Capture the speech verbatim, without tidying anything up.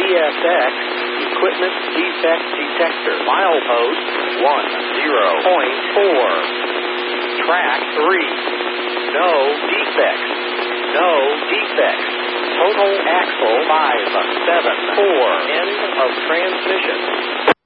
S X Equipment Defect Detector. Milepost one zero point four. Track three. No defects. No defects. Total axle five seven four. End of transmission.